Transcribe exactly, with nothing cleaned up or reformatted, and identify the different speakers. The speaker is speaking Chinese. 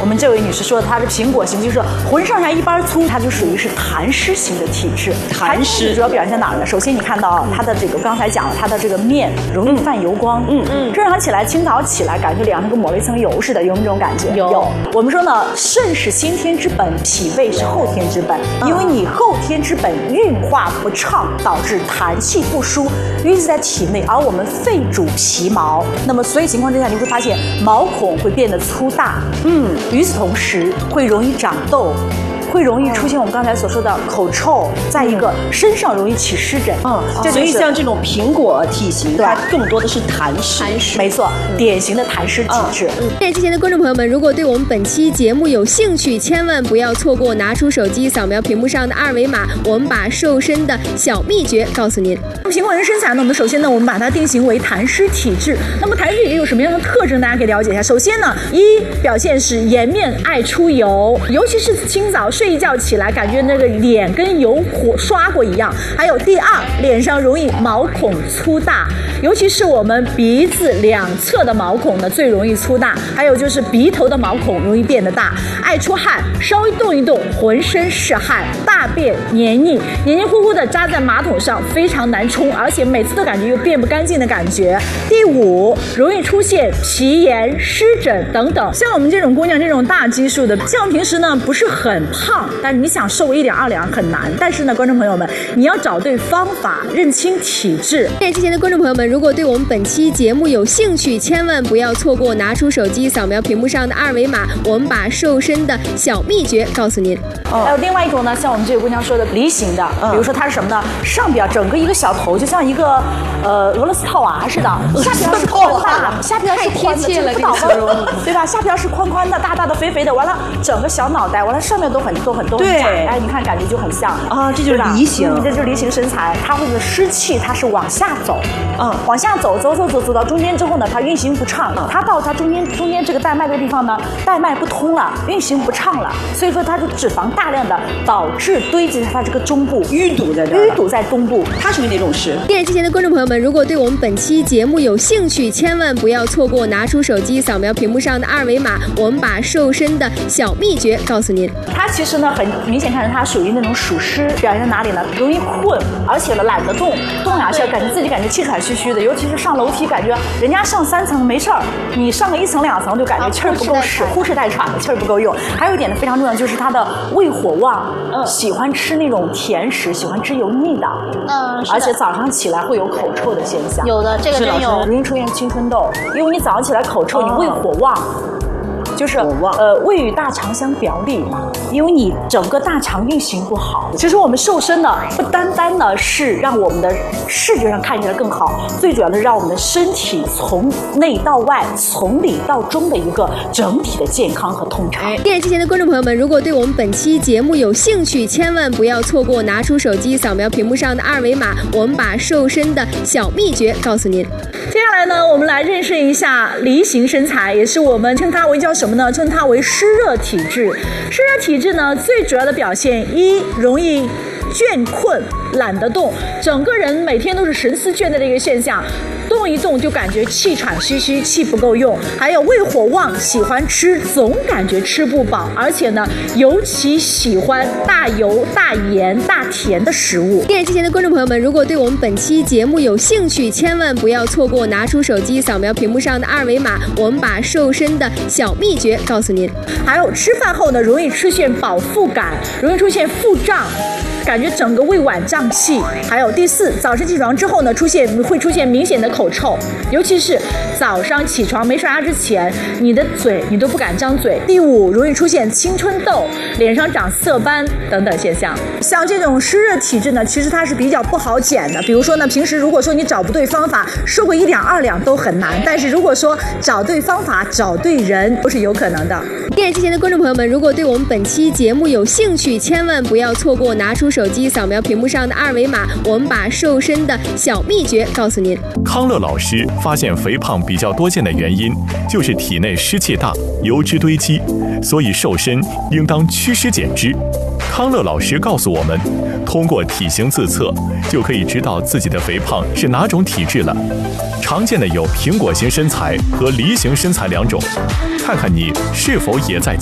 Speaker 1: 我们这位女士说的，她是苹果型，就是浑上下一般粗，她就属于是痰湿型的体质。
Speaker 2: 痰湿
Speaker 1: 主要表现在哪儿呢？首先你看到她的这个，刚才讲了，她的这个面容易泛油光，嗯嗯，这样起来清早起来，感觉脸上跟抹了一层油似的，有没有这种感觉？
Speaker 2: 有。
Speaker 1: 有。我们说呢，肾是先天之本，脾胃是后天之本，因为你后天之本运化不畅，导致痰气不输，淤积在体内，而我们肺主皮毛，那么所以情况之下，你会发现毛孔会变得粗大，嗯，与此同时会容易长痘。会容易出现我们刚才所说的口臭，再一个身上容易起湿疹，
Speaker 2: 嗯，所以像这种苹果体型，它更多的是痰湿，
Speaker 3: 痰湿，
Speaker 1: 没错，典型的痰湿体质。
Speaker 3: 电视机前的观众朋友们，如果对我们本期节目有兴趣，千万不要错过，拿出手机扫描屏幕上的二维码，我们把瘦身的小秘诀告诉您。
Speaker 1: 苹果人身材呢，我们首先呢，我们把它定型为痰湿体质。那么痰湿体质有什么样的特征？大家可以了解一下。首先呢，一表现是颜面爱出油，尤其是清早睡一觉起来，感觉那个脸跟油火刷过一样。还有第二，脸上容易毛孔粗大，尤其是我们鼻子两侧的毛孔呢最容易粗大，还有就是鼻头的毛孔容易变得大，爱出汗，稍微动一动，浑身是汗，大便黏腻，黏黏糊糊的扎在马桶上，非常难冲，而且每次都感觉又变不干净的感觉。第五，容易出现皮炎、湿疹等等。像我们这种姑娘，这种大基数的，像平时呢不是很胖，但是你想瘦一两二两很难。但是呢，观众朋友们，你要找对方法，认清体质。
Speaker 3: 电视机前的观众朋友们，如果对我们本期节目有兴趣，千万不要错过，拿出手机扫描屏幕上的二维码，我们把瘦身的小秘诀告诉您。
Speaker 1: 还有另外一种呢，像我们这个姑娘说的梨形的，比如说它是什么呢？上边整个一个小头，就像一个呃俄罗斯套娃似的，下边是宽大，下边是宽的，这个形容对吧？下边是宽宽的、大大的、肥肥的，完了整个小脑袋，完了上面都很都很都很窄，哎，你看感觉就很像
Speaker 2: 啊，这就是梨形，
Speaker 1: 这就是梨形身材。它会是湿气，它是往下走，嗯，往下走，走走走走到中间之后呢，它运行不畅，它到它中间中间这个带脉的地方呢，带脉不通了，运行不畅了，所以说它的脂肪大量的导致堆积在它这个中部，
Speaker 2: 淤堵在这儿，
Speaker 1: 淤堵在东部，
Speaker 2: 它属于哪种湿？
Speaker 3: 电视机前的观众朋友们，如果对我们本期节目有兴趣，千万不要错过，拿出手机扫描屏幕上的二维码，我们把瘦身的小秘诀告诉您。
Speaker 1: 它其实呢，很明显看着它属于那种属湿，表现在哪里呢？容易困，而且呢懒得动，动两下感觉自己感觉气喘吁吁的，尤其是上楼梯，感觉人家上三层没事儿，你上个一层两层就感觉气儿不够使，呼哧带喘的，气儿不够用。还有一点呢非常重要，就是它的胃火旺，嗯，喜欢吃那种甜食，喜欢吃油腻的，
Speaker 4: 嗯，
Speaker 1: 而且早上起来会有口臭的现象。
Speaker 4: 有的，这个真有，
Speaker 1: 容易出现青春痘，因为你早上起来口臭，你胃火旺。就是呃，胃与大肠相表里嘛，因为你整个大肠运行不好。其实我们瘦身呢，不单单呢是让我们的视觉上看起来更好，最主要的是让我们的身体从内到外、从里到中的一个整体的健康和通畅。
Speaker 3: 电视机前的观众朋友们，如果对我们本期节目有兴趣，千万不要错过，拿出手机扫描屏幕上的二维码，我们把瘦身的小秘诀告诉您。
Speaker 1: 接下来呢，我们来认识一下梨形身材，也是我们称它为叫什么呢？称它为湿热体质。湿热体质呢，最主要的表现一，容易倦困，懒得动，整个人每天都是神思倦怠的一个现象，动一动就感觉气喘吁吁，气不够用。还有胃火旺，喜欢吃，总感觉吃不饱，而且呢，尤其喜欢大油、大盐、大甜的食物。
Speaker 3: 电视机前的观众朋友们，如果对我们本期节目有兴趣，千万不要错过，拿出手机扫描屏幕上的二维码，我们把瘦身的小秘诀告诉您。
Speaker 1: 还有吃饭后呢，容易出现饱腹感，容易出现腹胀，感觉整个胃脘胀气。还有第四，早晨起床之后呢，出现会出现明显的口臭，尤其是早上起床没刷牙之前，你的嘴你都不敢张嘴。第五，容易出现青春痘，脸上长色斑等等现象。像这种湿热体质呢，其实它是比较不好减的。比如说呢，平时如果说你找不对方法，瘦个一两二两都很难，但是如果说找对方法、找对人，都是有可能的。
Speaker 3: 电视机前的观众朋友们，如果对我们本期节目有兴趣，千万不要错过，拿出手机扫描屏幕上的二维码，我们把瘦身的小秘诀告诉您。
Speaker 5: 康乐老师发现肥胖比较多见的原因就是体内湿气大，油脂堆积，所以瘦身应当祛湿减脂。康乐老师告诉我们，通过体型自测就可以知道自己的肥胖是哪种体质了。常见的有苹果型身材和梨形身材两种，看看你是否也在